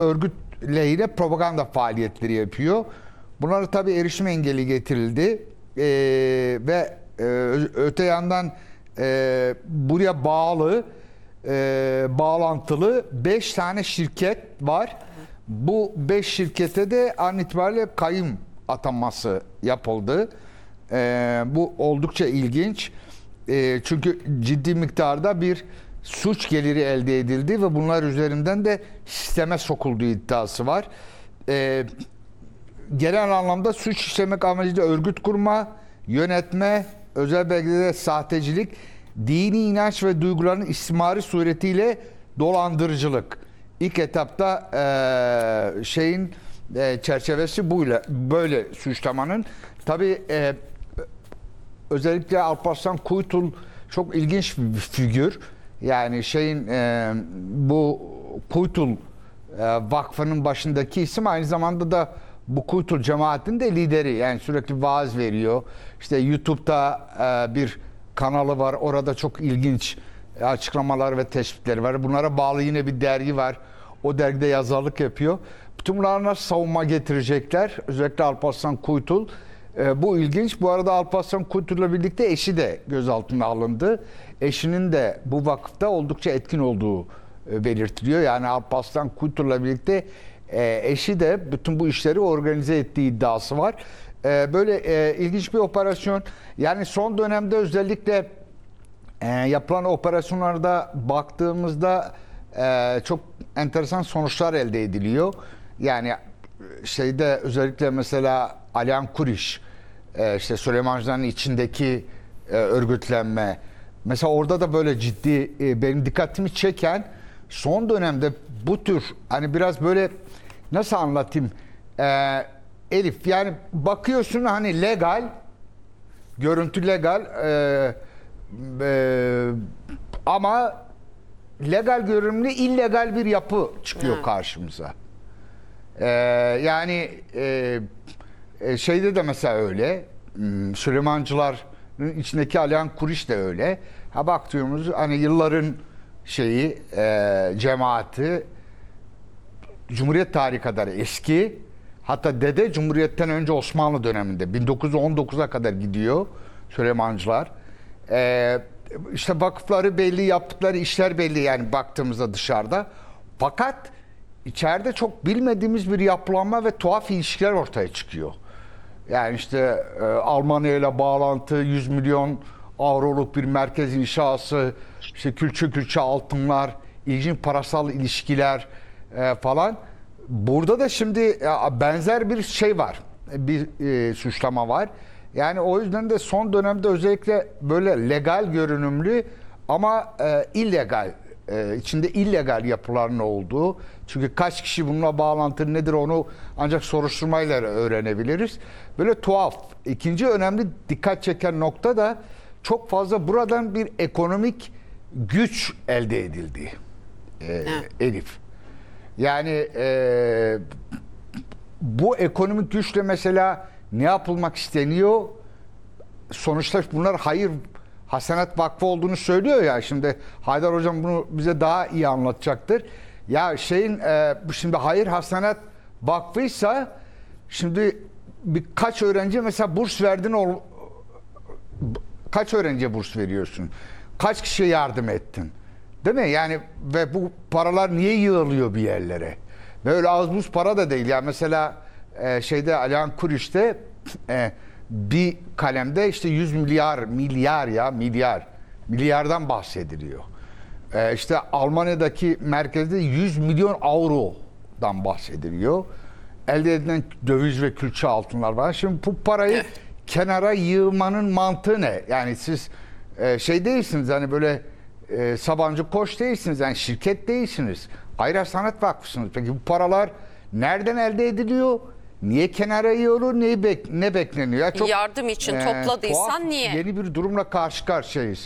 örgüt lehine propaganda faaliyetleri yapıyor. Bunlara tabii erişim engeli getirildi. Ve öte yandan buraya bağlantılı 5 tane şirket var. Bu 5 şirkete de an itibariyle kayyum atanması yapıldı. Bu oldukça ilginç. Çünkü ciddi miktarda bir suç geliri elde edildi ve bunlar üzerinden de sisteme sokulduğu iddiası var. Genel anlamda suç işlemek amacıyla örgüt kurma, yönetme, özel belgelere sahtecilik, dini inanç ve duyguların istismarı suretiyle dolandırıcılık. İlk etapta çerçevesi böyle suçlamanın. Tabii özellikle Alparslan Kuytul çok ilginç bir figür. Yani bu Kuytul Vakfı'nın başındaki isim aynı zamanda da bu Kuytul cemaatinin de lideri. Yani sürekli vaaz veriyor. İşte YouTube'da bir kanalı var. Orada çok ilginç açıklamalar ve tespitleri var. Bunlara bağlı yine bir dergi var. O dergide yazarlık yapıyor. Bütün bunlara savunma getirecekler. Özellikle Alparslan Kuytul. Bu ilginç. Bu arada Alparslan Kuytul'la birlikte eşi de gözaltına alındı. Eşinin de bu vakıfta oldukça etkin olduğu belirtiliyor. Yani Alparslan Kuytul'la birlikte eşi de bütün bu işleri organize ettiği iddiası var. Böyle ilginç bir operasyon. Yani son dönemde özellikle yapılan operasyonlarda baktığımızda çok enteresan sonuçlar elde ediliyor. Yani özellikle mesela Alihan Kuriş, işte Süleymancıların içindeki örgütlenme. Mesela orada da böyle ciddi benim dikkatimi çeken son dönemde bu tür hani biraz böyle nasıl anlatayım Elif, yani bakıyorsun hani legal, görüntü legal ama legal görünümlü illegal bir yapı çıkıyor karşımıza. Şeyde de mesela öyle. Süleymancıların içindeki Alihan Kuriş de öyle. Ha baktığımız hani yılların cemaati Cumhuriyet tarihi kadar eski. Hatta dede Cumhuriyet'ten önce Osmanlı döneminde 1919'a kadar gidiyor Süleymancılar. İşte vakıfları belli, yaptıkları işler belli yani baktığımızda dışarıda. Fakat içeride çok bilmediğimiz bir yapılanma ve tuhaf ilişkiler ortaya çıkıyor. Yani işte Almanya ile bağlantı, 100 milyon avroluk bir merkez inşası, işte külçe altınlar, ilginç parasal ilişkiler falan. Burada da şimdi benzer bir şey var, bir suçlama var. Yani o yüzden de son dönemde özellikle böyle legal görünümlü ama illegal, içinde illegal yapıların olduğu. Çünkü kaç kişi bununla bağlantılı nedir onu ancak soruşturmayla öğrenebiliriz. Böyle tuhaf. İkinci önemli dikkat çeken nokta da çok fazla buradan bir ekonomik güç elde edildi. Elif. Yani bu ekonomik güçle mesela ne yapılmak isteniyor? Sonuçta bunlar hayır hasenat vakfı olduğunu söylüyor ya. Şimdi Haydar Hocam bunu bize daha iyi anlatacaktır. Ya şimdi hayır hasenat vakfıysa şimdi birkaç öğrenci mesela burs verdin, kaç öğrenciye burs veriyorsun? Kaç kişiye yardım ettin? Değil mi? Yani ve bu paralar niye yığılıyor bir yerlere? Böyle az buz para da değil. Yani mesela Alihan Kuriş'te bir kalemde işte 100 milyardan bahsediliyor. İşte Almanya'daki merkezde 100 milyon avrodan bahsediliyor. Elde edilen döviz ve külçe altınlar var. Şimdi bu parayı kenara yığmanın mantığı ne? Yani siz değilsiniz hani böyle Sabancı Koç değilsiniz, yani şirket değilsiniz. Hayır Sanat Vakfısınız. Peki bu paralar nereden elde ediliyor? Niye kenara yiyorlar? Ne bekleniyor? Ya çok, yardım için topladıysan tuhaf, niye? yeni bir durumla karşı karşıyayız.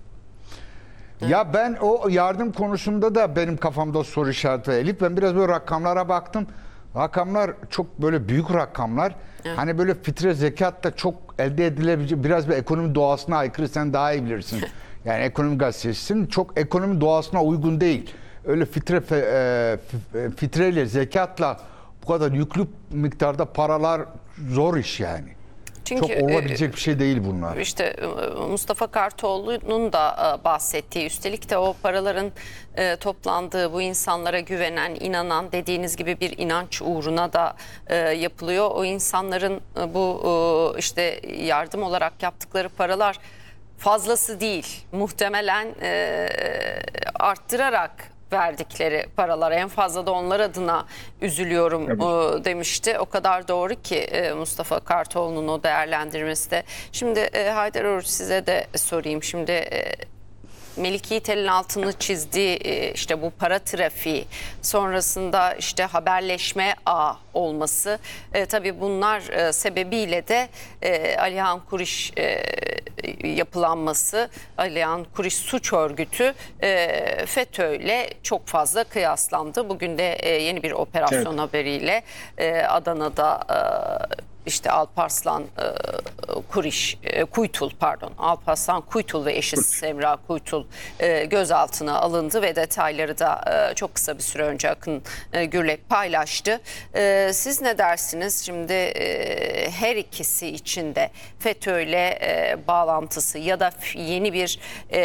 Ya ben o yardım konusunda da benim kafamda soru işareti var Elif. Ben biraz böyle rakamlara baktım. Rakamlar çok böyle büyük rakamlar. Hani böyle fitre zekat da çok elde edilebilecek, biraz bir ekonomi doğasına aykırı, sen daha iyi bilirsin. Yani ekonomi gazetesisin, çok ekonomi doğasına uygun değil. öyle fitreyle, zekatla bu kadar yüklü miktarda paralar zor iş yani. Çünkü Çok olabilecek bir şey değil bunlar. İşte Mustafa Kartoğlu'nun da bahsettiği, üstelik de o paraların toplandığı, bu insanlara güvenen, inanan, dediğiniz gibi bir inanç uğruna da yapılıyor. O insanların bu işte yardım olarak yaptıkları paralar fazlası değil. Muhtemelen arttırarak verdikleri paralar, en fazla da onlar adına üzülüyorum demişti. O kadar doğru ki Mustafa Kartoğlu'nun o değerlendirmesi de. Şimdi Haydar Oruç, size de sorayım. Şimdi Melik Yiğitel'in altını çizdiği işte bu para trafiği, sonrasında işte haberleşme ağı olması, tabii bunlar sebebiyle de Alihan Kuriş yapılanması, Alihan Kuriş suç örgütü FETÖ'yle çok fazla kıyaslandı. Bugün de yeni bir operasyon haberiyle Adana'da işte Alparslan Alparslan Kuytul ve eşi Semra Kuytul gözaltına alındı ve detayları da çok kısa bir süre önce Akın Gürlek paylaştı. Siz ne dersiniz? Şimdi her ikisi için de FETÖ'yle bağlantısı ya da yeni bir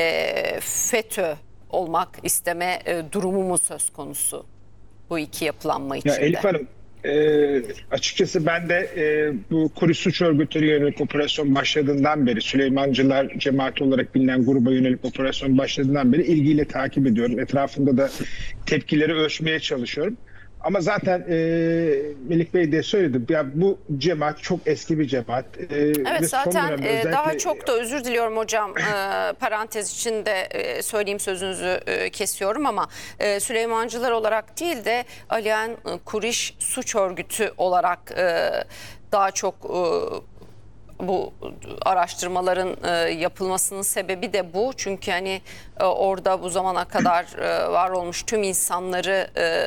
FETÖ olmak isteme durumu mu söz konusu bu iki yapılanma içinde? Ya Elif Hanım, açıkçası ben de bu Kuriş suç örgütleri yönelik operasyon başladığından beri, Süleymancılar cemaati olarak bilinen gruba yönelik operasyon başladığından beri ilgiyle takip ediyorum. Etrafında da tepkileri ölçmeye çalışıyorum. Ama zaten Melik Bey de söyledi. Ya bu cemaat çok eski bir cemaat. Evet, zaten özellikle... daha çok da özür diliyorum hocam. Parantez içinde söyleyeyim, sözünüzü kesiyorum ama Süleymancılar olarak değil de Alihan Kuriş suç örgütü olarak daha çok bu araştırmaların yapılmasının sebebi de bu. Çünkü hani orada bu zamana kadar var olmuş tüm insanları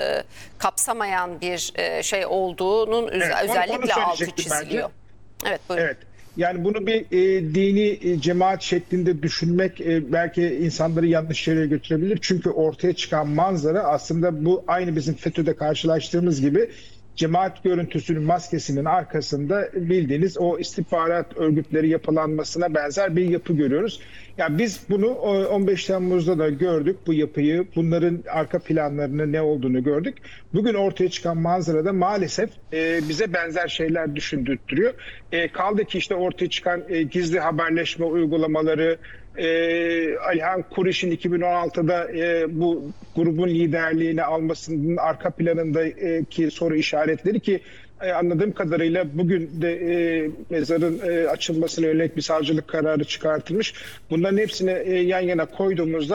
kapsamayan bir şey olduğunun özellikle altı çiziliyor. Bence. Evet, buyurun. Evet. Yani bunu bir dini cemaat şeklinde düşünmek belki insanları yanlış yere götürebilir. Çünkü ortaya çıkan manzara aslında bu, aynı bizim FETÖ'de karşılaştığımız gibi cemaat görüntüsünün maskesinin arkasında bildiğiniz o istihbarat örgütleri yapılanmasına benzer bir yapı görüyoruz. Yani biz bunu 15 Temmuz'da da gördük, bu yapıyı, bunların arka planlarının ne olduğunu gördük. Bugün ortaya çıkan manzarada maalesef bize benzer şeyler düşündürtüyor. Kaldı ki işte ortaya çıkan gizli haberleşme uygulamaları, Alihan Kuriş'in 2016'da bu grubun liderliğini almasının arka planındaki soru işaretleri ki anladığım kadarıyla bugün de mezarın açılmasına yönelik bir savcılık kararı çıkartılmış. Bunların hepsini yan yana koyduğumuzda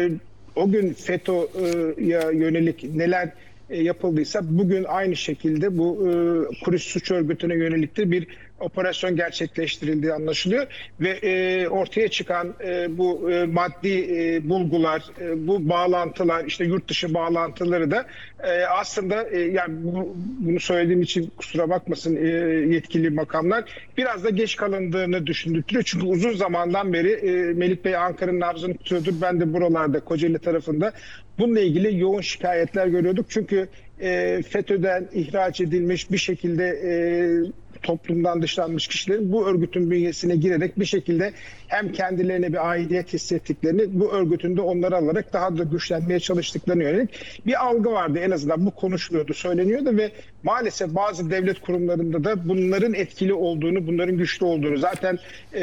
o gün FETÖ'ye yönelik neler yapıldıysa bugün aynı şekilde bu Kuriş suç örgütüne yönelik de bir operasyon gerçekleştirildiği anlaşılıyor ve ortaya çıkan bu maddi bulgular, bu bağlantılar, işte yurt dışı bağlantıları da aslında yani bunu söylediğim için kusura bakmasın yetkili makamlar, biraz da geç kalındığını düşündürtüyor. Çünkü uzun zamandan beri Melik Bey Ankara'nın nabzını tutuyordur. Ben de buralarda Kocaeli tarafında bununla ilgili yoğun şikayetler görüyorduk. Çünkü FETÖ'den ihraç edilmiş bir şekilde toplumdan dışlanmış kişilerin bu örgütün bünyesine girerek bir şekilde hem kendilerine bir aidiyet hissettiklerini, bu örgütün de onları alarak daha da güçlenmeye çalıştıklarını yönelik bir algı vardı. En azından bu konuşuluyordu, söyleniyordu ve maalesef bazı devlet kurumlarında da bunların etkili olduğunu, bunların güçlü olduğunu, zaten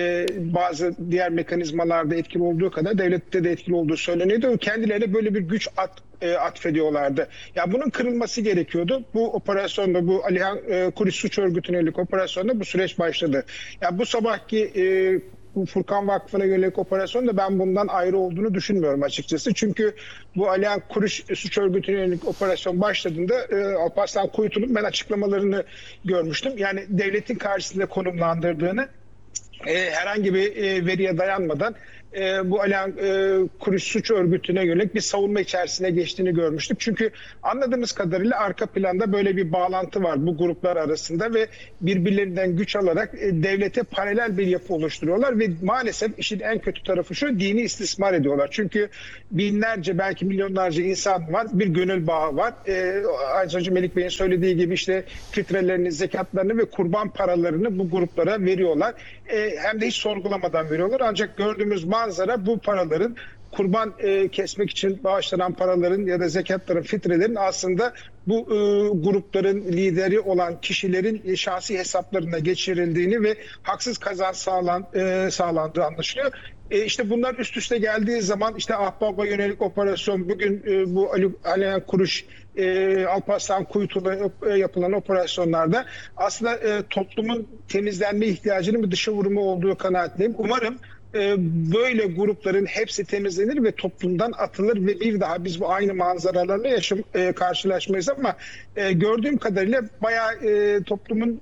bazı diğer mekanizmalarda etkili olduğu kadar devlette de etkili olduğu söyleniyordu. Kendilerine böyle bir güç atfediyorlardı. Ya bunun kırılması gerekiyordu. Bu operasyonda, bu Alihan Kuriş suç örgütüne yönelik operasyonda bu süreç başladı. Ya bu sabahki bu Furkan Vakfı'na yönelik operasyon da ben bundan ayrı olduğunu düşünmüyorum açıkçası. Çünkü bu Alihan Kuriş suç örgütüne yönelik operasyon başladığında Alparslan Kuytul'un ben açıklamalarını görmüştüm. Yani devletin karşısında konumlandırdığını, herhangi bir veriye dayanmadan bu Alihan Kuruş suç örgütüne yönelik bir savunma içerisine geçtiğini görmüştük. Çünkü anladığımız kadarıyla arka planda böyle bir bağlantı var bu gruplar arasında ve birbirlerinden güç alarak devlete paralel bir yapı oluşturuyorlar ve maalesef işin en kötü tarafı şu: dini istismar ediyorlar. Çünkü binlerce, belki milyonlarca insan var, bir gönül bağı var. Az önce Melik Bey'in söylediği gibi işte fitrelerini, zekatlarını ve kurban paralarını bu gruplara veriyorlar. Hem de hiç sorgulamadan veriyorlar. Ancak gördüğümüz manzara, bu paraların, kurban kesmek için bağışlanan paraların ya da zekatların, fitrelerin aslında bu grupların lideri olan kişilerin şahsi hesaplarına geçirildiğini ve haksız kazanç sağlandığı anlaşılıyor. İşte bunlar üst üste geldiği zaman işte Ahbap'a yönelik operasyon, bugün bu Alihan Kuruş, Alparslan Kuytu'da yapılan operasyonlarda aslında toplumun temizlenme ihtiyacının bir dışa vurumu olduğu kanaatindeyim. Umarım böyle grupların hepsi temizlenir ve toplumdan atılır ve bir daha biz bu aynı manzaralarla karşılaşmayız, ama gördüğüm kadarıyla bayağı toplumun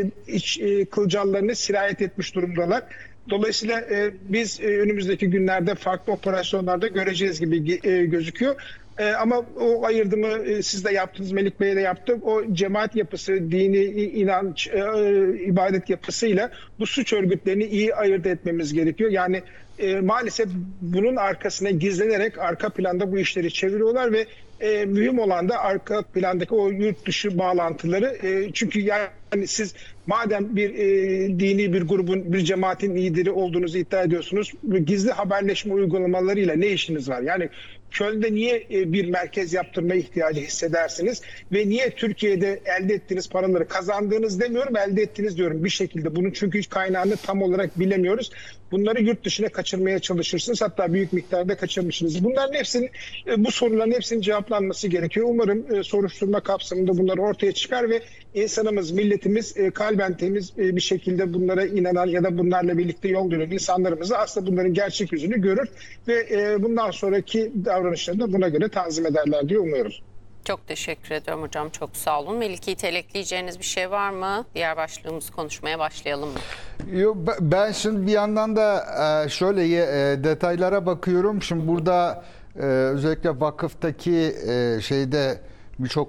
iç kılcallarını sirayet etmiş durumdalar. Dolayısıyla biz önümüzdeki günlerde farklı operasyonlarda göreceğiz gibi gözüküyor. Ama o ayırdımı siz de yaptınız, Melik Bey de yaptı. O cemaat yapısı, dini inanç, ibadet yapısıyla bu suç örgütlerini iyi ayırt etmemiz gerekiyor. Yani maalesef bunun arkasına gizlenerek arka planda bu işleri çeviriyorlar ve mühim olan da arka plandaki o yurt dışı bağlantıları. Çünkü yani siz madem bir dini bir grubun, bir cemaatin lideri olduğunuzu iddia ediyorsunuz, gizli haberleşme uygulamalarıyla ne işiniz var? Yani Köln'de niye bir merkez yaptırma ihtiyacı hissedersiniz ve niye Türkiye'de elde ettiğiniz paraları, kazandığınız demiyorum, elde ettiğiniz diyorum bir şekilde, bunun çünkü hiç kaynağını tam olarak bilemiyoruz. Bunları yurt dışına kaçırmaya çalışırsınız. Hatta büyük miktarda kaçırmışsınız. Bunların hepsinin, bu soruların hepsinin cevaplanması gerekiyor. Umarım soruşturma kapsamında bunlar ortaya çıkar ve insanımız, milletimiz kalben temiz bir şekilde bunlara inanan ya da bunlarla birlikte yol yürüyen insanlarımız aslında bunların gerçek yüzünü görür ve bundan sonraki davranışlarını da buna göre tanzim ederler diye umuyorum. Çok teşekkür ediyorum hocam. Çok sağ olun. Melike, ekleyeceğiniz bir şey var mı? Diğer başlığımızı konuşmaya başlayalım mı? Yok, ben şimdi bir yandan da şöyle detaylara bakıyorum. Şimdi burada özellikle vakıftaki şeyde birçok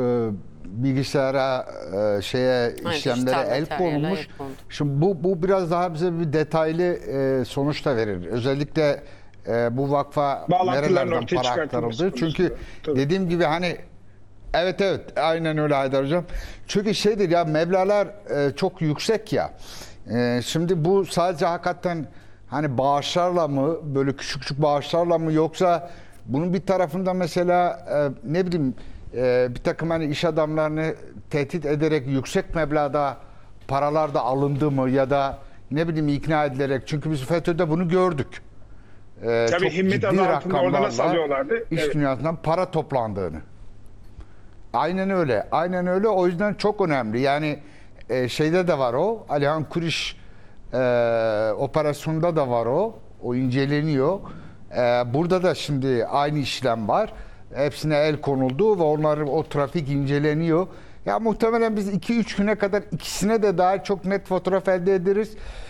bilgisayara işlemlere el konulmuş. Şimdi bu biraz daha bize bir detaylı sonuç da verir. Özellikle bu vakfa nerelerden para aktarıldı. Çünkü tabii, dediğim gibi hani evet aynen öyle Haydar Hocam. Çünkü şeydir ya, meblağlar çok yüksek ya. Şimdi bu sadece hakikaten hani bağışlarla mı, böyle küçük küçük bağışlarla mı, yoksa bunun bir tarafında mesela ne bileyim bir takım hani iş adamlarını tehdit ederek yüksek meblağda paralar da alındı mı, ya da ne bileyim ikna edilerek, çünkü biz FETÖ'de bunu gördük. Tabii çok himmet ciddi adı altında orada nasıl rakamlarla alıyorlardı? iş Evet. dünyasından para toplandığını. Aynen öyle. Aynen öyle. O yüzden çok önemli. Yani şeyde de var o. Alihan Kuruş operasyonunda da var o. O inceleniyor. Burada da şimdi aynı işlem var. Hepsine el konuldu ve onların o trafik inceleniyor. Ya muhtemelen biz 2-3 güne kadar ikisine de daha çok net fotoğraf elde ederiz.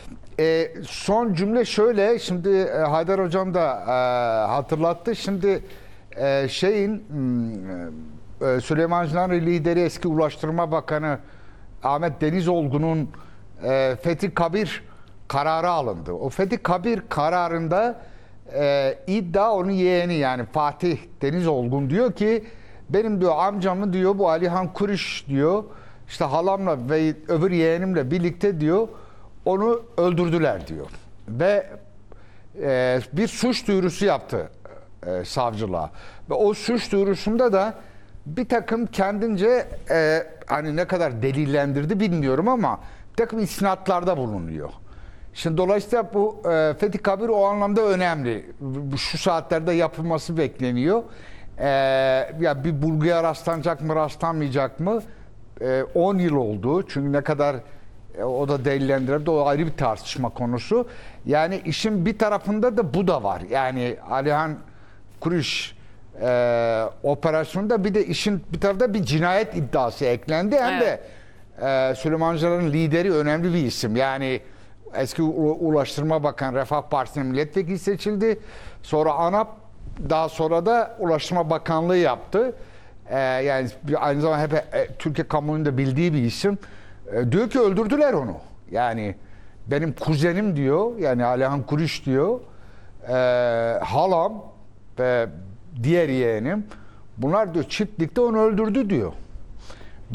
Son cümle şöyle. Şimdi Haydar Hocam da hatırlattı. Şimdi Süleymancıların lideri, eski Ulaştırma Bakanı Ahmet Denizolgu'nun Fethi Kabir kararı alındı. O Fethi Kabir kararında iddia onun yeğeni, yani Fatih Denizolgun diyor ki benim diyor amcamı diyor bu Alihan Kuruş diyor işte halamla ve öbür yeğenimle birlikte diyor onu öldürdüler diyor. Ve bir suç duyurusu yaptı savcılığa. Ve o suç duyurusunda da bir takım kendince hani ne kadar delillendirdi bilmiyorum ama bir takım istinatlarda bulunuyor. Şimdi dolayısıyla bu Fethi Kabir o anlamda önemli. Şu saatlerde yapılması bekleniyor. Ya bir bulguya rastlanacak mı, rastlanmayacak mı? 10 yıl oldu. Çünkü ne kadar o da delillendirildi, o ayrı bir tartışma konusu. Yani işin bir tarafında da bu da var. Yani Alihan Kuruş operasyonunda bir de işin bir tarafında bir cinayet iddiası eklendi. Hem de Süleymancıların lideri önemli bir isim. Yani eski Ulaştırma Bakanı, Refah Partisi'nin milletvekili seçildi. Sonra ANAP, daha sonra da Ulaştırma Bakanlığı yaptı. Yani aynı zamanda hep Türkiye kamuoyunun da bildiği bir isim. Diyor ki öldürdüler onu. Yani benim kuzenim diyor, yani Alihan Kuriş diyor, halam ve diğer yeğenim, bunlar diyor çiftlikte onu öldürdü diyor.